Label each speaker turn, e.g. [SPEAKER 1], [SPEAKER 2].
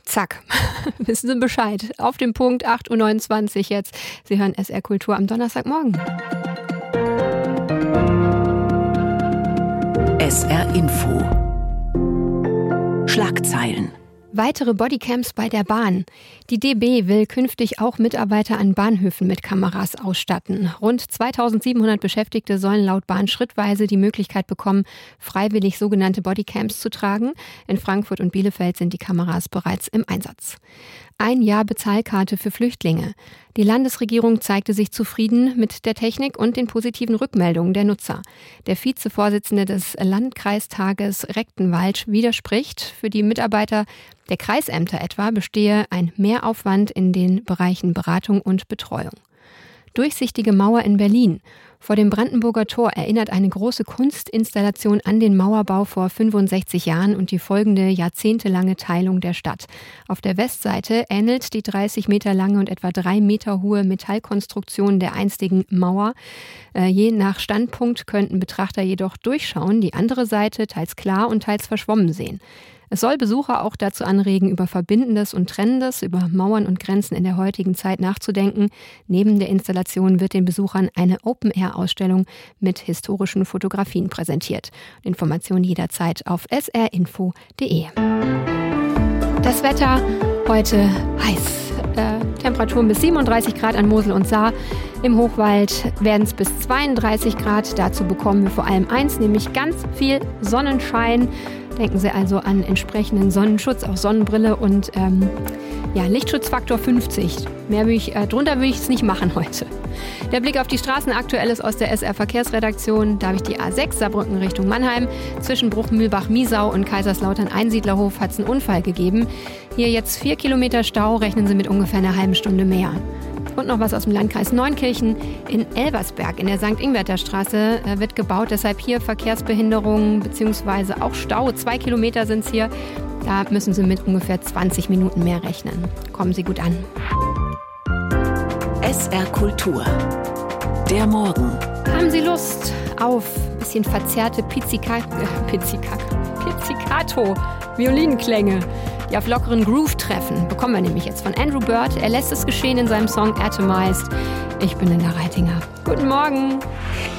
[SPEAKER 1] Zack, wissen Sie Bescheid. Auf dem Punkt, 8.29 Uhr jetzt. Sie hören SR Kultur am Donnerstagmorgen.
[SPEAKER 2] SR Info. Schlagzeilen.
[SPEAKER 1] Weitere Bodycams bei der Bahn. Die DB will künftig auch Mitarbeiter an Bahnhöfen mit Kameras ausstatten. Rund 2700 Beschäftigte sollen laut Bahn schrittweise die Möglichkeit bekommen, freiwillig sogenannte Bodycams zu tragen. In Frankfurt und Bielefeld sind die Kameras bereits im Einsatz. 1 Jahr Bezahlkarte für Flüchtlinge. Die Landesregierung zeigte sich zufrieden mit der Technik und den positiven Rückmeldungen der Nutzer. Der Vizevorsitzende des Landkreistages Rechtenwald widerspricht. Für die Mitarbeiter der Kreisämter etwa bestehe ein Mehraufwand in den Bereichen Beratung und Betreuung. Durchsichtige Mauer in Berlin. Vor dem Brandenburger Tor erinnert eine große Kunstinstallation an den Mauerbau vor 65 Jahren und die folgende jahrzehntelange Teilung der Stadt. Auf der Westseite ähnelt die 30 Meter lange und etwa 3 Meter hohe Metallkonstruktion der einstigen Mauer. Je nach Standpunkt könnten Betrachter jedoch durchschauen, die andere Seite teils klar und teils verschwommen sehen. Es soll Besucher auch dazu anregen, über Verbindendes und Trennendes, über Mauern und Grenzen in der heutigen Zeit nachzudenken. Neben der Installation wird den Besuchern eine Open-Air-Ausstellung mit historischen Fotografien präsentiert. Informationen jederzeit auf srinfo.de. Das Wetter heute heiß. Temperaturen bis 37 Grad an Mosel und Saar. Im Hochwald werden es bis 32 Grad. Dazu bekommen wir vor allem eins, nämlich ganz viel Sonnenschein. Denken Sie also an entsprechenden Sonnenschutz, auch Sonnenbrille und Lichtschutzfaktor 50. Drunter würde ich es nicht machen heute. Der Blick auf die Straßen. Aktuelles aus der SR Verkehrsredaktion. Da habe ich die A6 Saarbrücken Richtung Mannheim. Zwischen Bruch-Mühlbach-Miesau und Kaiserslautern-Einsiedlerhof hat es einen Unfall gegeben. Hier jetzt 4 Kilometer Stau, rechnen Sie mit ungefähr einer halben Stunde mehr. Und noch was aus dem Landkreis Neunkirchen. In Elversberg in der St.-Ingwerter-Straße wird gebaut, deshalb hier Verkehrsbehinderungen bzw. auch Stau. 2 Kilometer sind es hier. Da müssen Sie mit ungefähr 20 Minuten mehr rechnen. Kommen Sie gut an.
[SPEAKER 2] SR Kultur. Der Morgen.
[SPEAKER 1] Haben Sie Lust auf ein bisschen verzerrte Pizzicato Violinklänge, die auf lockeren Groove treffen? Bekommen wir nämlich jetzt von Andrew Bird. Er lässt es geschehen in seinem Song Atomized. Ich bin Linda Reitinger. Guten Morgen.